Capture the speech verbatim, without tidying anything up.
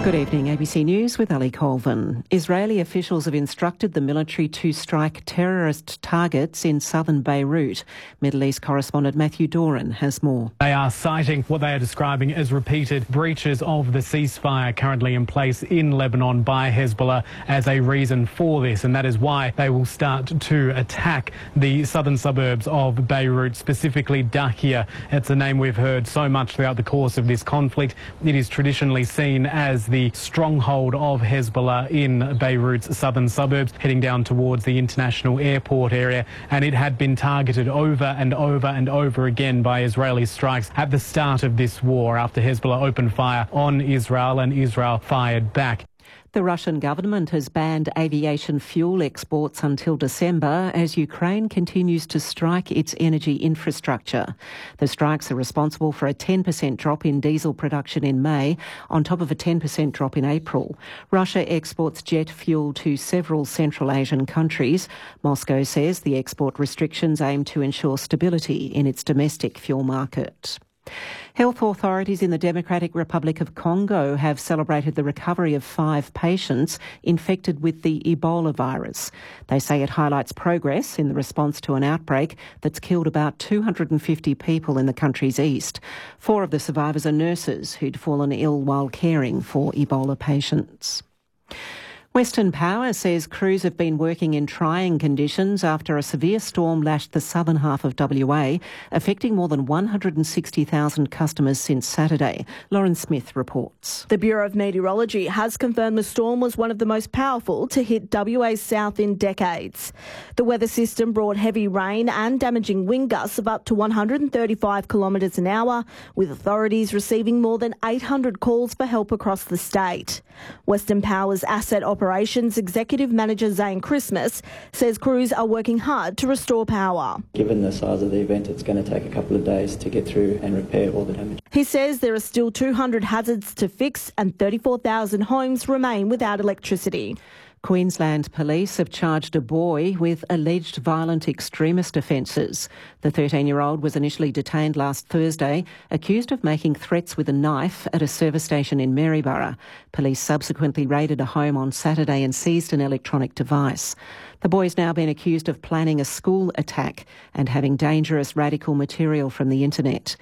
Good evening, A B C News with Ali Colvin. Israeli officials have instructed the military to strike terrorist targets in southern Beirut. Middle East correspondent Matthew Doran has more. They are citing what they are describing as repeated breaches of the ceasefire currently in place in Lebanon by Hezbollah as a reason for this, and that is why they will start to attack the southern suburbs of Beirut, specifically Dakhia. It's a name we've heard so much throughout the course of this conflict. It is traditionally seen as the stronghold of Hezbollah in Beirut's southern suburbs, heading down towards the international airport area, and it had been targeted over and over and over again by Israeli strikes at the start of this war after Hezbollah opened fire on Israel and Israel fired back. The Russian government has banned aviation fuel exports until December as Ukraine continues to strike its energy infrastructure. The strikes are responsible for a ten percent drop in diesel production in May, on top of a ten percent drop in April. Russia exports jet fuel to several Central Asian countries. Moscow says the export restrictions aim to ensure stability in its domestic fuel market. Health authorities in the Democratic Republic of Congo have celebrated the recovery of five patients infected with the Ebola virus. They say it highlights progress in the response to an outbreak that's killed about two hundred fifty people in the country's east. Four of the survivors are nurses who'd fallen ill while caring for Ebola patients. Western Power says crews have been working in trying conditions after a severe storm lashed the southern half of W A, affecting more than one hundred sixty thousand customers since Saturday. Lauren Smith reports. The Bureau of Meteorology has confirmed the storm was one of the most powerful to hit W A's south in decades. The weather system brought heavy rain and damaging wind gusts of up to one hundred thirty-five kilometres an hour, with authorities receiving more than eight hundred calls for help across the state. Western Power's asset operations Operations Executive Manager Zane Christmas says crews are working hard to restore power. Given the size of the event, it's going to take a couple of days to get through and repair all the damage. He says there are still two hundred hazards to fix and thirty-four thousand homes remain without electricity. Queensland Police have charged a boy with alleged violent extremist offences. The thirteen-year-old was initially detained last Thursday, accused of making threats with a knife at a service station in Maryborough. Police subsequently raided a home on Saturday and seized an electronic device. The boy's now been accused of planning a school attack and having dangerous radical material from the internet.